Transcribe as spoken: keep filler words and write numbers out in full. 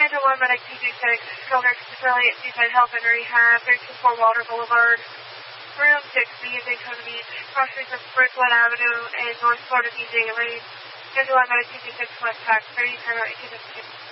Schedule one, Medic T J six, Skilled Facility at Seaside Health and Rehab, three two four Water Boulevard, Room six B in Daytona Beach, cross streets of Bridgewood Avenue and North Florida D J Lane. Schedule one, Medic T J six, West Pack, thirty, Paramount eighteen fifty-six.